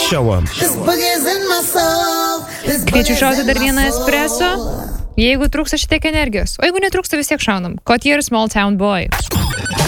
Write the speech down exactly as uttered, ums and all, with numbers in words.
show 'em. Kviečiu šauti dar vieną espresso, jeigu trūksta šitiek energijos. O jeigu netrūksta, vis tiek šaunam. Kotier Small Town Boy.